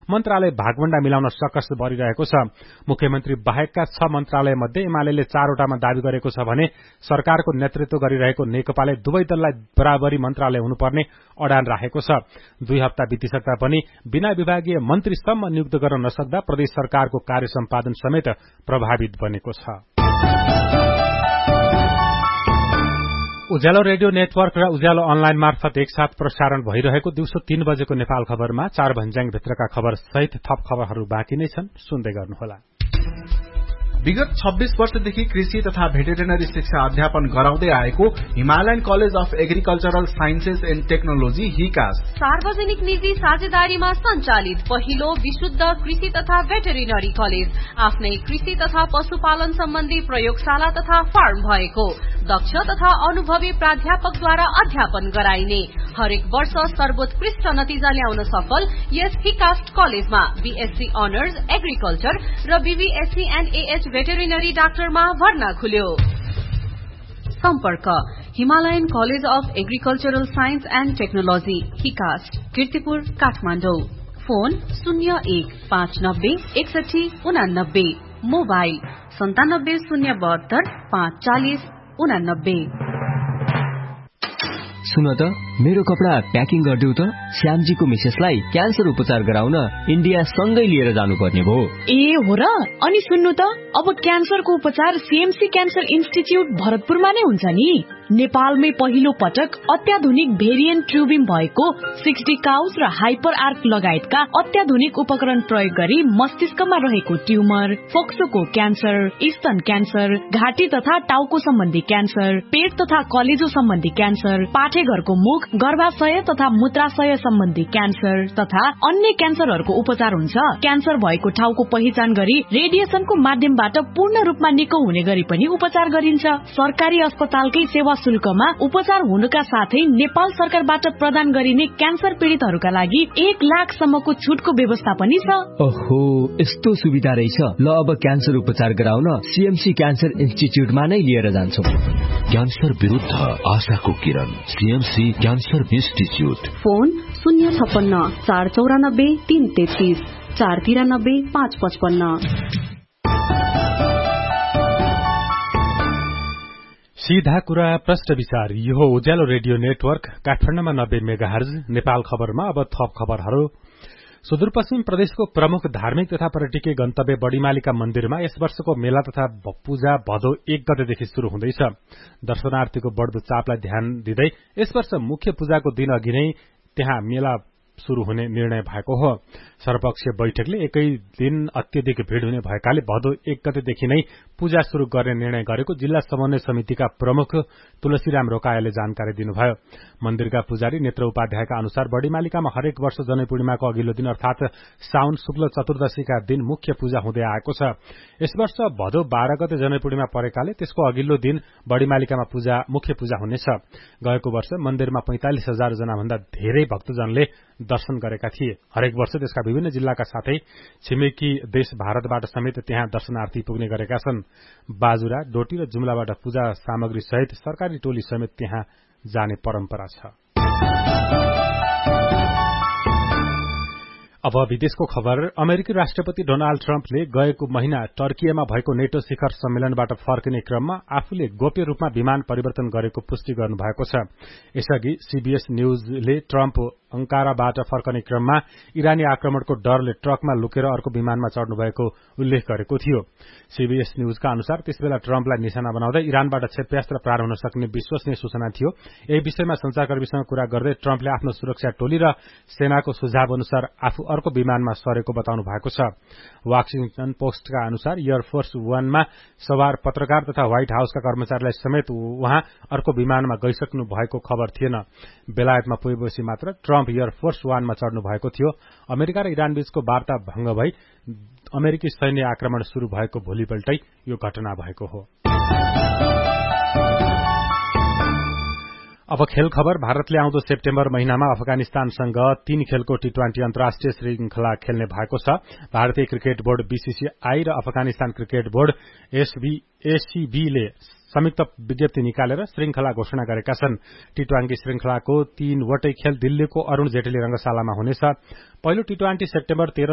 मन्त्रालय भागवण्डा मिलाउन सकस बढिरहेको छ। मुख्यमन्त्री बाहेकका 6 मन्त्रालय मध्ये एमाले 4 वटामा दावी गरेको छ भने सरकारको नेतृत्व गरिरहेको नेकपाले दुवै दललाई बराबरी मन्त्रालय हुनुपर्ने अडान राखेको छ। 2 हप्ता बितिसक्दा पनि बिना विभागीय मन्त्रीसम्म नियुक्त गर्न नसक्दा प्रदेश सरकारको कार्य सम्पादन समेत प्रभावित बनेको छ। उज्यालो रेडियो नेटवर्क र उज्यालो अनलाइन मार्फत एकसाथ प्रसारण भइरहेको दिउँसो 3 बजेको नेपाल खबरमा 4 भन्ज्याङ भित्रका खबर सहित थप खबरहरू बाँकी नै छन्, सुन्दै गर्नुहोला। विगत 26 वर्षदेखि कृषि तथा भेटेरिनरी शिक्षा अध्यापन गराउँदै आएको Himalayan college of agricultural sciences and technology हिकास सार्वजनिक निजी साझेदारीमा सञ्चालित पहिलो विशुद्ध कृषि तथा भेटेरिनरी कलेज, आफ्नै कृषि तथा पशुपालन सम्बन्धी प्रयोगशाला तथा फार्म भएको, दक्ष तथा अनुभवी प्राध्यापकद्वारा अध्यापन गराइने, हरेक वर्ष सर्वोत्कृष्ट नतिजा ल्याउन सफल यस हिकास्ट कलेजमा बीएससी अनर्स एग्रिकल्चर र बीबीएससी एन्ड एएच भेटेरिनरी डाक्टरमा भर्ना खुल्यो। सम्पर्क Himalayan college of agricultural science and technology हिकास्ट, Kirtipur, Kathmandu. Phone 01596189, mobile 9702 540 89। सुन त, मेरो कपडा प्याकिङ गरिदेऊ त। श्यामजीको मिसेसलाई क्यान्सर उपचार गराउन इन्डिया सँगै लिएर जानुपर्ने भो। ए हो र? अनि सुन्नु त, अब क्यान्सरको उपचार सीएमसी क्यान्सर इन्स्टिच्युट भरतपुरमा नै हुन्छ नि। नेपालमै पहिलो पटक अत्याधुनिक भेरिएन्ट ट्युबिङ भएको 60 काउस र हाइपर आर्क लगायतका अत्याधुनिक उपकरण प्रयोग गरी मस्तिष्कमा रहेको ट्युमर, फोक्सोको क्यान्सर, स्तन क्यान्सर, घाँटी तथा टाउको सम्बन्धी क्यान्सर, पेट तथा कलेजो सम्बन्धी क्यान्सर, पाठेघरको मुख, गर्भाशय तथा मूत्राशय सम्बन्धी क्यान्सर तथा अन्य क्यान्सरहरूको उपचार हुन्छ। क्यान्सर भएको ठाउँको पहिचान गरी रेडिएसनको माध्यमबाट पूर्ण रूपमा निको हुने गरी पनि उपचार गरिन्छ। सरकारी अस्पतालकै सेवा शुल्कमा उपचार हुनुका साथै नेपाल सरकारबाट प्रदान गरिने क्यान्सर पीड़ितहरूका लागि 1 लाखसम्मको छुटको व्यवस्था पनि छ। ओहो, यस्तो सुविधा रहेछ। ल, अब क्यान्सर उपचार गराउन सीएमसी क्यान्सर इन्स्टिच्युटमा नै लिएर जान्छौं। क्यान्सर विरुद्ध आशाको किरण, सीएमसी क्यान्सर इन्स्टिच्युट। फोन 056 494 333 493 555। सीधा कुरा प्रश्न विचार, यो हो उज्यालो रेडियो नेटवर्क काठमाडौँमा 90 मेगाहर्ज। नेपाल खबरमा अब थप खबरहरू। सुदूरपश्चिम प्रदेशको प्रमुख धार्मिक तथा पर्यटकीय गन्तव्य बडीमालिका मन्दिरमा यस वर्षको मेला तथा पूजा भदौ 1 गतेदेखि शुरू हुँदैछ। दर्शनार्थीको बढ्दो चापलाई ध्यान दिँदै यस वर्ष मुख्य पूजाको दिन अघि नै त्यहाँ मेला शुरू हुने निर्णय भएको हो। सर्वपक्षीय बैठकले एकै दिन अत्यधिक भीड़ हुने भएकाले भदौ 1 गतेदेखि नै पूजा शुरू गर्ने निर्णय गरेको जिल्ला समन्वय समितिका प्रमुख तुलसीराम रोकायाले जानकारी दिनुभयो। मन्दिरका पुजारी नेत्र उपाध्यायका अनुसार बडीमालिकामा हरेक वर्ष जनै पूर्णिमाको अघिल्लो दिन अर्थात साउन शुक्ल चतुर्दशीका दिन मुख्य पूजा हुँदै आएको छ। यस वर्ष भदौ 12 गते जनै पूर्णिमा परेकाले त्यसको अघिल्लो दिन बडीमालिकामा मुख्य पूजा हुनेछ। गएको वर्ष मन्दिरमा 45,000 जना भन्दा धेरै भक्तजनले दर्शन गरेका थिए। हरेक वर्ष देशका विभिन्न जिल्लाका साथै छिमेकी देश भारतबाट समेत त्यहाँ दर्शनार्थी पुग्ने गरेका छन्। बाजुरा, डोटी र जुम्लाबाट पूजा सामग्री सहित सरकारी टोली समेत त्यहाँ जाने परम्परा छ। अब विदेशको खबर। अमेरिकी राष्ट्रपति डोनाल्ड ट्रम्पले गएको महिना टर्कीमा भएको नेटो शिखर सम्मेलनबाट फर्किने क्रममा आफूले गोप्य रूपमा विमान परिवर्तन गरेको पुष्टि गर्नुभएको छ। यसअघि सीबीएस न्यूजले ट्रम्प अंकाराबाट फर्कने क्रममा इरानी आक्रमणको डरले ट्रकमा लुकेर अर्को विमानमा चढ्नु भएको उल्लेख गरेको थियो। सीबीएस न्यूजका अनुसार त्यसबेला ट्रम्पलाई निशाना बनाउँदै इरानबाट क्षेप्यास्त्र प्रहार हुन सक्ने विश्वसनीय सूचना थियो। यही विषयमा संचारकर्मीसँग कुरा गर्दै ट्रम्पले आफ्नो सुरक्षा टोली र सेनाको सुझाव अनुसार आफू अर्को विमानमा सरेको बताउनु भएको छ। वाशिंगटन पोस्टका अनुसार एयरफोर्स 1 मा सवार पत्रकार तथा व्हाइट हाउसका कर्मचारीलाई समेत उहाँ अर्को विमानमा गइसक्नु भएको खबर थिएन। बेलायतमा पुगेपछि मात्र ट्रम्प एयरफोर्स 1 मा चढ्नु भएको थियो। अमेरिका र इरान बीचको वार्ता भंग भई अमेरिकी सैन्य आक्रमण शुरू भएको भोलिपल्टै यो घटना भएको हो। अब खेल खबर। भारतले आउँदो सेप्टेम्बर महिनामा अफगानिस्तानसँग 3 खेलको टी20 अन्तर्राष्ट्रिय श्रृंखला खेल्ने भएको छ। भारतीय क्रिकेट बोर्ड बीसीसीआई र अफगानिस्तान क्रिकेट बोर्ड एसीबीले संयुक्त विज्ञप्ति निकालेर श्रृंखला घोषणा गरेका छन्। टी20 श्रृंखलाको 3 वटै खेल दिल्लीको अरूण जेटली रंगशालामा हुनेछ। पहिलो टी20 सेप्टेम्बर 13